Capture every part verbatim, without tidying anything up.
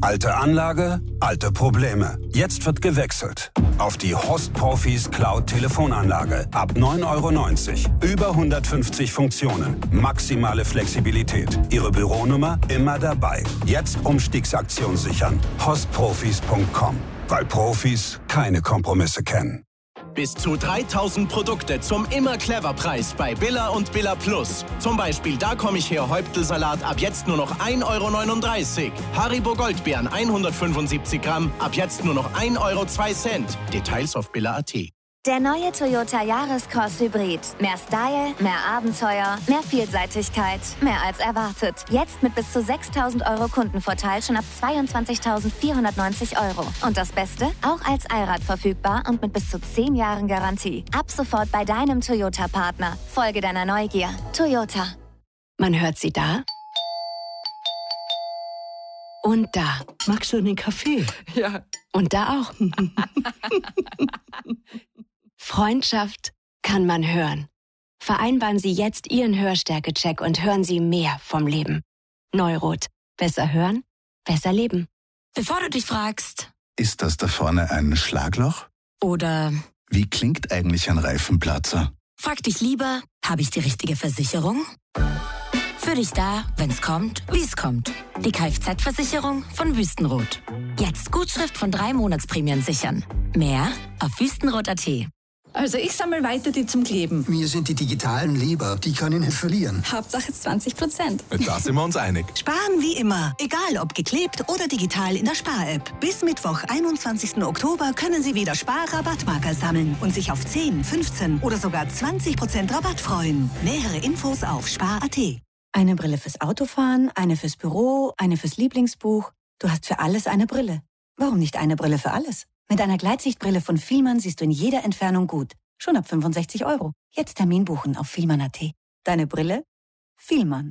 Alte Anlage, alte Probleme. Jetzt wird gewechselt. Auf die Horst Profis Cloud Telefonanlage. Ab neun Euro neunzig. Über hundertfünfzig Funktionen. Maximale Flexibilität. Ihre Büronummer immer dabei. Jetzt Umstiegsaktion sichern. horst profis punkt com. Weil Profis keine Kompromisse kennen. Bis zu dreitausend Produkte zum Immer-Clever-Preis bei Billa und Billa Plus. Zum Beispiel Da komm ich her Häuptelsalat ab jetzt nur noch ein Euro neununddreißig. Haribo Goldbeeren hundertfünfundsiebzig Gramm ab jetzt nur noch ein Euro zwei Cent. Details auf billa punkt at. Der neue Toyota Yaris-Cross Hybrid. Mehr Style, mehr Abenteuer, mehr Vielseitigkeit, mehr als erwartet. Jetzt mit bis zu sechstausend Euro Kundenvorteil schon ab zweiundzwanzigtausendvierhundertneunzig Euro. Und das Beste? Auch als Allrad verfügbar und mit bis zu zehn Jahren Garantie. Ab sofort bei deinem Toyota-Partner. Folge deiner Neugier. Toyota. Man hört sie da und da. Magst du einen Kaffee? Ja. Und da auch. Freundschaft kann man hören. Vereinbaren Sie jetzt Ihren Hörstärke-Check und hören Sie mehr vom Leben. Neurot. Besser hören, besser leben. Bevor du dich fragst... Ist das da vorne ein Schlagloch? Oder... Wie klingt eigentlich ein Reifenplatzer? Frag dich lieber, habe ich die richtige Versicherung? Für dich da, wenn's kommt, wie's kommt. Die Kfz-Versicherung von Wüstenrot. Jetzt Gutschrift von drei Monatsprämien sichern. Mehr auf wüstenrot punkt at. Also ich sammle weiter die zum Kleben. Mir sind die digitalen lieber, die kann ich nicht verlieren. Hauptsache zwanzig Prozent. Da sind wir uns einig. Sparen wie immer, egal ob geklebt oder digital in der Spar-App. Bis Mittwoch, einundzwanzigsten Oktober können Sie wieder Spar-Rabattmarker sammeln und sich auf zehn, fünfzehn oder sogar zwanzig Prozent Rabatt freuen. Nähere Infos auf spar punkt at. Eine Brille fürs Autofahren, eine fürs Büro, eine fürs Lieblingsbuch. Du hast für alles eine Brille. Warum nicht eine Brille für alles? Mit einer Gleitsichtbrille von Fielmann siehst du in jeder Entfernung gut. Schon ab fünfundsechzig Euro. Jetzt Termin buchen auf fielmann punkt at. Deine Brille? Fielmann.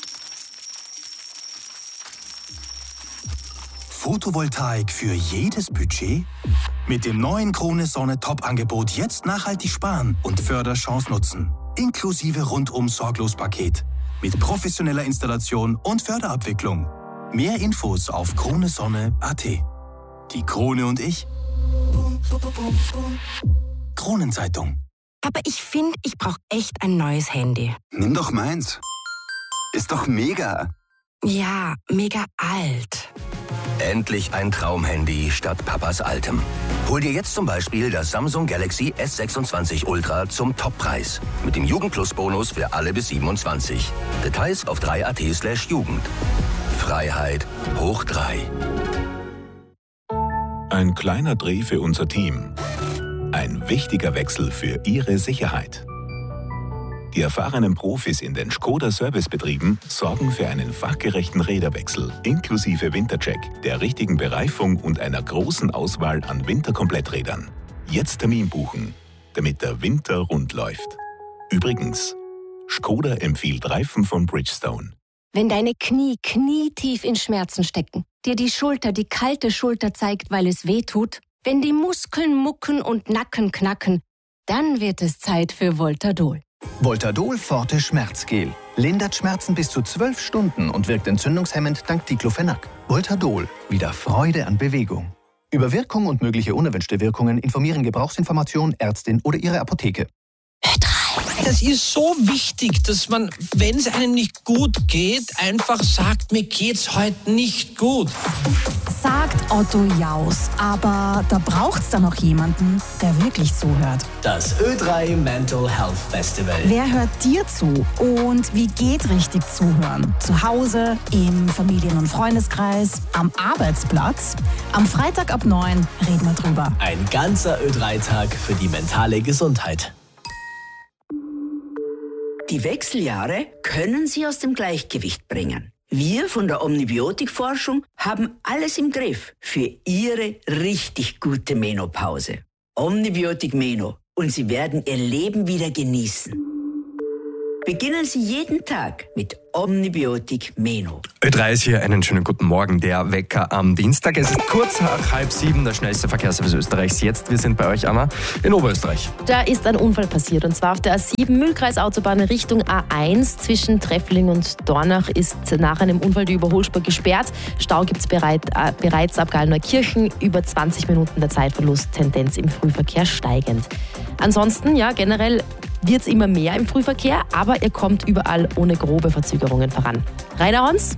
Photovoltaik für jedes Budget? Mit dem neuen Krone Sonne Top-Angebot jetzt nachhaltig sparen und Förderchance nutzen. Inklusive Rundum-Sorglos-Paket. Mit professioneller Installation und Förderabwicklung. Mehr Infos auf krone sonne punkt at. Die Krone und ich. Kronenzeitung. Aber ich finde, ich brauche echt ein neues Handy. Nimm doch meins. Ist doch mega. Ja, mega alt. Endlich ein Traumhandy statt Papas altem. Hol dir jetzt zum Beispiel das Samsung Galaxy S sechsundzwanzig Ultra zum Toppreis. Mit dem Jugendplus-Bonus für alle bis siebenundzwanzig. Details auf drei punkt at slash Jugend. Freiheit hoch drei. Ein kleiner Dreh für unser Team. Ein wichtiger Wechsel für Ihre Sicherheit. Die erfahrenen Profis in den Skoda-Servicebetrieben sorgen für einen fachgerechten Räderwechsel inklusive Wintercheck, der richtigen Bereifung und einer großen Auswahl an Winterkompletträdern. Jetzt Termin buchen, damit der Winter rund läuft. Übrigens, Skoda empfiehlt Reifen von Bridgestone. Wenn deine Knie knietief in Schmerzen stecken, dir die Schulter die kalte Schulter zeigt, weil es weh tut, wenn die Muskeln mucken und Nacken knacken, dann wird es Zeit für Voltadol. Voltadol Forte Schmerzgel. Lindert Schmerzen bis zu zwölf Stunden und wirkt entzündungshemmend dank Diclofenac. Voltadol. Wieder Freude an Bewegung. Über Wirkung und mögliche unerwünschte Wirkungen informieren Gebrauchsinformation, Ärztin oder Ihre Apotheke. Das ist so wichtig, dass man, wenn es einem nicht gut geht, einfach sagt, mir geht's heute nicht gut. Sagt Otto Jaus, aber da braucht's dann noch jemanden, der wirklich zuhört. Das Ö drei Mental Health Festival. Wer hört dir zu und wie geht richtig zuhören? Zu Hause, im Familien- und Freundeskreis, am Arbeitsplatz? Am Freitag ab neun reden wir drüber. Ein ganzer Ö drei Tag für die mentale Gesundheit. Die Wechseljahre können Sie aus dem Gleichgewicht bringen. Wir von der Omnibiotikforschung haben alles im Griff für Ihre richtig gute Menopause. Omnibiotik Meno und Sie werden Ihr Leben wieder genießen. Beginnen Sie jeden Tag mit Omnibiotik Meno. Ö drei ist hier, einen schönen guten Morgen. Der Wecker am Dienstag. Es ist kurz nach halb sieben, der schnellste Verkehrsservice Österreichs. Jetzt, wir sind bei euch, Anna, in Oberösterreich. Da ist ein Unfall passiert und zwar auf der A sieben Mühlkreisautobahn Richtung A eins. Zwischen Treffling und Dornach ist nach einem Unfall die Überholspur gesperrt. Stau gibt es bereit, äh, bereits ab Gallneukirchen. Über zwanzig Minuten der Zeitverlust, Tendenz im Frühverkehr steigend. Ansonsten, ja, generell wird es immer mehr im Frühverkehr, aber ihr kommt überall ohne grobe Verzögerungen voran. Rainer Hons?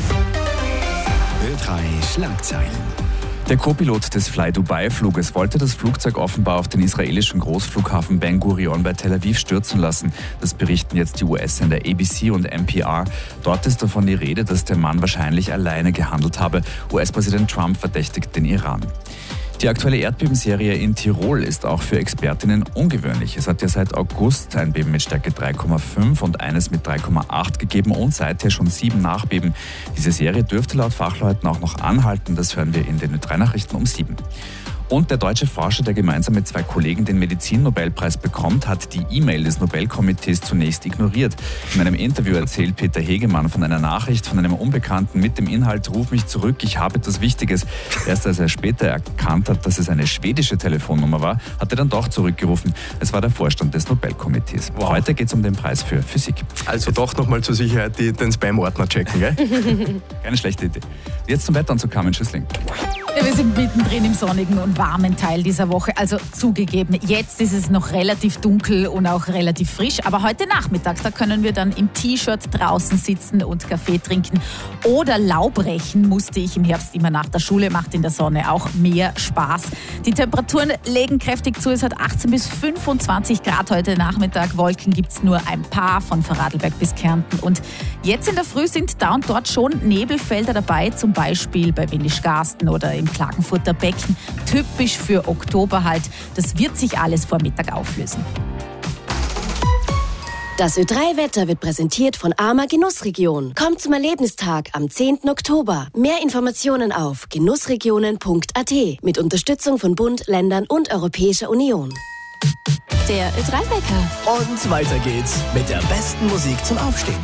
Ö drei Schlagzeilen. Der Co-Pilot des Fly-Dubai-Fluges wollte das Flugzeug offenbar auf den israelischen Großflughafen Ben Gurion bei Tel Aviv stürzen lassen. Das berichten jetzt die U S-Sender A B C und N P R. Dort ist davon die Rede, dass der Mann wahrscheinlich alleine gehandelt habe. U S-Präsident Trump verdächtigt den Iran. Die aktuelle Erdbebenserie in Tirol ist auch für Expertinnen ungewöhnlich. Es hat ja seit August ein Beben mit Stärke drei Komma fünf und eines mit drei Komma acht gegeben und seither schon sieben Nachbeben. Diese Serie dürfte laut Fachleuten auch noch anhalten. Das hören wir in den Ö drei Nachrichten um sieben. Und der deutsche Forscher, der gemeinsam mit zwei Kollegen den Medizin-Nobelpreis bekommt, hat die E-Mail des Nobelkomitees zunächst ignoriert. In einem Interview erzählt Peter Hegemann von einer Nachricht von einem Unbekannten mit dem Inhalt: Ruf mich zurück, ich habe etwas Wichtiges. Erst als er später erkannt hat, dass es eine schwedische Telefonnummer war, hat er dann doch zurückgerufen. Es war der Vorstand des Nobelkomitees. Wow. Heute geht es um den Preis für Physik. Also doch nochmal zur Sicherheit die, den Spam-Ordner checken, gell? Keine schlechte Idee. Jetzt zum Wetter und zu Carmen Schüssling. Ja, wir sind mittendrin im sonnigen und warmen Teil dieser Woche. Also zugegeben, jetzt ist es noch relativ dunkel und auch relativ frisch. Aber heute Nachmittag, da können wir dann im T-Shirt draußen sitzen und Kaffee trinken. Oder Laubrechen musste ich im Herbst immer nach der Schule. Macht in der Sonne auch mehr Spaß. Die Temperaturen legen kräftig zu. Es hat achtzehn bis fünfundzwanzig Grad heute Nachmittag. Wolken gibt es nur ein paar von Vorarlberg bis Kärnten. Und jetzt in der Früh sind da und dort schon Nebelfelder dabei. Zum Beispiel bei Windischgarsten oder im Klagenfurter Becken. Typisch für Oktober halt. Das wird sich alles vor Mittag auflösen. Das Ö drei Wetter wird präsentiert von Arma Genussregion. Kommt zum Erlebnistag am zehnten Oktober. Mehr Informationen auf genussregionen punkt a t mit Unterstützung von Bund, Ländern und Europäischer Union. Der Ö drei Wecker. Und weiter geht's mit der besten Musik zum Aufstehen.